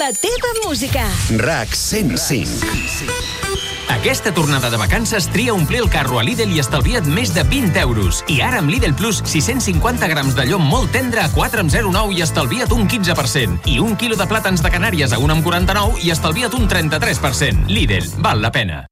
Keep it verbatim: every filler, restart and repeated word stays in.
La teva música. RAC cent cinc. Aquesta tornada de vacances tria omplir el carro a Lidl i estalvia't més de vint euros. I ara amb Lidl Plus, sis-cents cinquanta grams de llom molt tendre a quatre coma zero nou i estalvia't un quinze per cent. I un quilo de plàtans de Canàries a un coma quaranta-nou i estalvia't un trenta-tres per cent. Lidl, val la pena.